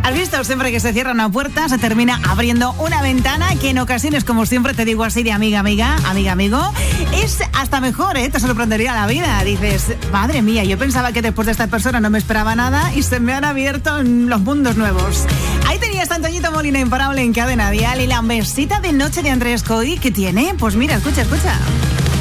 ¿Has visto? Siempre que se cierra una puerta, se termina abriendo una ventana que en ocasiones, como siempre te digo así de amiga, amigo, es hasta mejor, ¿eh? Te sorprendería la vida. Dices, madre mía, yo pensaba que después de esta persona no me esperaba nada y se me han abierto los mundos nuevos. Ahí tenías Antoñito Molina, imparable en Cadena Dial, y la mesita de noche de Andrés Coy, ¿qué tiene? Pues mira, escucha.